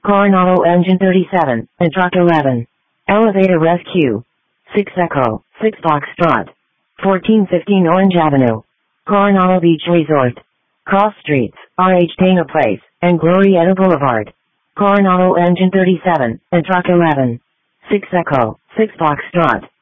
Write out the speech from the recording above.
Coronado Engine 37, and Truck 11. Elevator Rescue. 6 Echo, 6 Foxtrot. 1415 Orange Avenue. Coronado Beach Resort. Cross Streets, R.H. Dana Place, and Glorieta Boulevard. Coronado Engine 37, and Truck 11. 6 Echo, 6 Foxtrot.